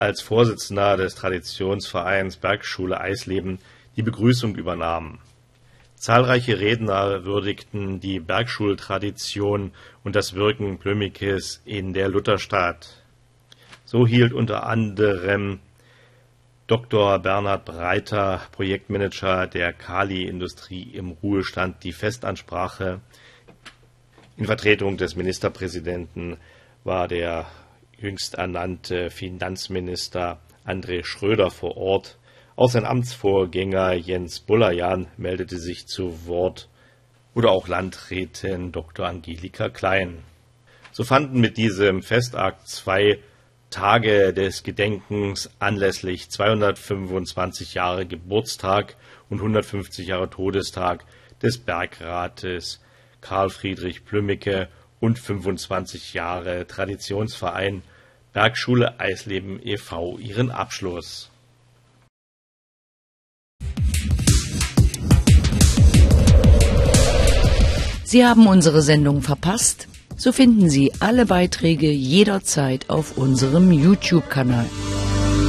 als Vorsitzender des Traditionsvereins Bergschule Eisleben die Begrüßung übernahm. Zahlreiche Redner würdigten die Bergschultradition und das Wirken Blümikes in der Lutherstadt. So hielt unter anderem Dr. Bernhard Breiter, Projektmanager der Kali-Industrie im Ruhestand, die Festansprache. In Vertretung des Ministerpräsidenten war der jüngst ernannte Finanzminister André Schröder vor Ort. Auch sein Amtsvorgänger Jens Bullerjahn meldete sich zu Wort oder auch Landrätin Dr. Angelika Klein. So fanden mit diesem Festakt 2 Tage des Gedenkens anlässlich 225 Jahre Geburtstag und 150 Jahre Todestag des Bergrates Karl Friedrich Blümike und 25 Jahre Traditionsverein Bergschule Eisleben e.V. ihren Abschluss. Sie haben unsere Sendung verpasst? So finden Sie alle Beiträge jederzeit auf unserem YouTube-Kanal.